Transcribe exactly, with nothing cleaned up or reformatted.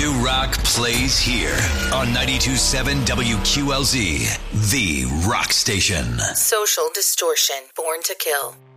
New rock plays here on ninety-two point seven W Q L Z, the rock station. Social Distortion, Born to Kill.